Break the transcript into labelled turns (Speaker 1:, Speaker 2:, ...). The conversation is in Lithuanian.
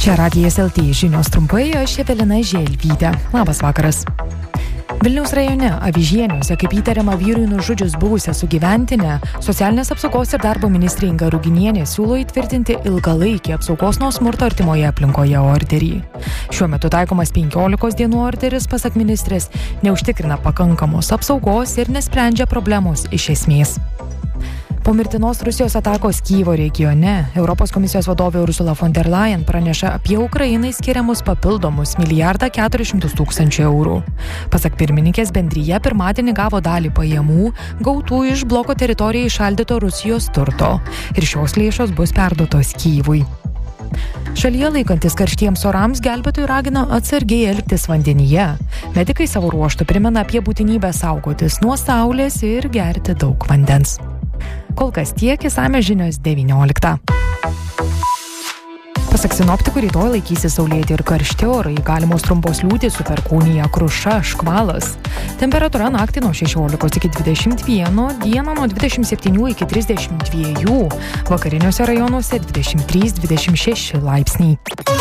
Speaker 1: Čia Radijas LT žinios trumpai, aš Evelina Želvytė. Labas vakaras. Vilniaus rajone Avižieniuose, kaip įtariama vyrui nužudžius buvusią sugyventinę, socialinės apsaugos ir darbo ministrė Inga Ruginienė siūlo įtvirtinti ilgalaikį apsaugos nuo smurto artimoje aplinkoje orderį. Šiuo metu taikomas 15 dienų orderis, pasak ministrės, neužtikrina pakankamos apsaugos ir nesprendžia problemos iš esmės. Po mirtinos Rusijos atakos Kyjivo regione, Europos komisijos vadovė Ursula von der Leyen praneša apie Ukrainai skiriamus papildomus 1,4 milijardo eurų. Pasak pirmininkės, bendrija pirmadienį gavo dalį pajamų, gautų iš bloko teritorijoje įšaldyto Rusijos turto, ir šios lėšos bus perduotos Kyjivui. Šalyje laikantis karštiems orams, gelbėtojai ragina atsargiai elgtis vandenyje. Medikai savo ruožtu primena apie būtinybę saugotis nuo saulės ir gerti daug vandens. Kol kas tiek, išsamios žinios 19. Pasak sinoptikų, rytoj laikysis saulėti ir karšti orai, galimos trumpos liūtys su perkūnija, kruša, škvalas. Temperatūra naktį nuo 16 iki 21, dieną nuo 27 iki 32, vakariniuose rajonuose 23-26 laipsniai.